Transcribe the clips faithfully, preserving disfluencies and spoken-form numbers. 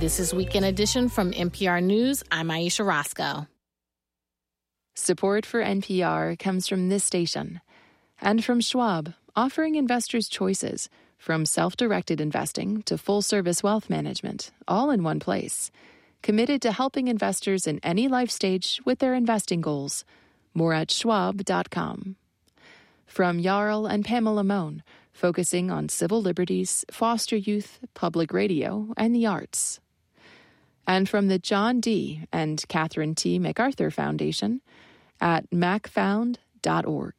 This is Weekend Edition from N P R News. I'm Aisha Roscoe. Support for N P R comes from this station and from Schwab, offering investors choices from self-directed investing to full-service wealth management, all in one place. Committed to helping investors in any life stage with their investing goals. More at schwab dot com. From Jarl and Pamela Mohn, focusing on civil liberties, foster youth, public radio, and the arts. And from the John D. and Catherine T. MacArthur Foundation at mac found dot org.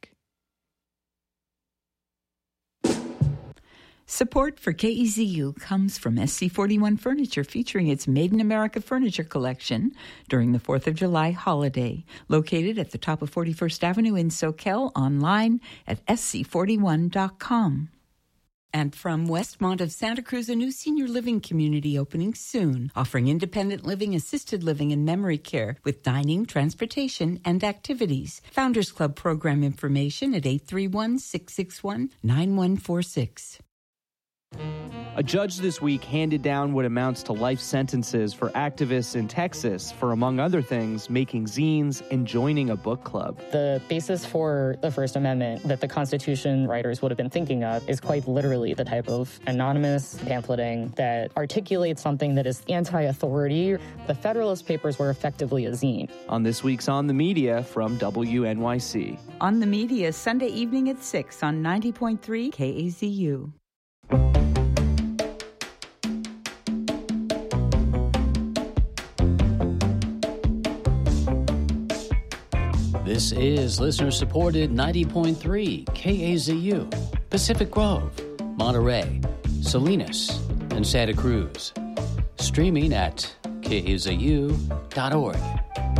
Support for K E Z U comes from S C forty-one Furniture, featuring its Made in America furniture collection during the fourth of July holiday. Located at the top of forty-first Avenue in Soquel, online at s c forty-one dot com. And from Westmont of Santa Cruz, a new senior living community opening soon, offering independent living, assisted living, and memory care with dining, transportation, and activities. Founders Club program information at eight three one, six six one, nine one four six. A judge this week handed down what amounts to life sentences for activists in Texas for, among other things, making zines and joining a book club. The basis for the First Amendment that the Constitution writers would have been thinking of is quite literally the type of anonymous pamphleting that articulates something that is anti-authority. The Federalist Papers were effectively a zine. On this week's On the Media from W N Y C. On the Media, Sunday evening at six on ninety point three K A Z U. This is listener-supported ninety point three K A Z U, Pacific Grove, Monterey, Salinas, and Santa Cruz. Streaming at K A Z U dot org.